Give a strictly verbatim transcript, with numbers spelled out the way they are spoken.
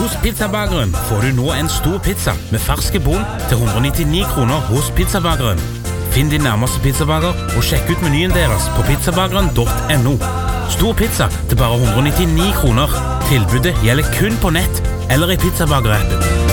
Hos Pizzabageren får du nå en stor pizza med ferske bonn til hundre og nittini kroner hos Pizzabageren. Finn din nærmeste pizzabager og sjekk ut menyen deres på pizzabageren punktum no. Stor pizza til bare hundre og nittini kroner. Tilbudet gjelder kun på nett eller i Pizzabagerappen.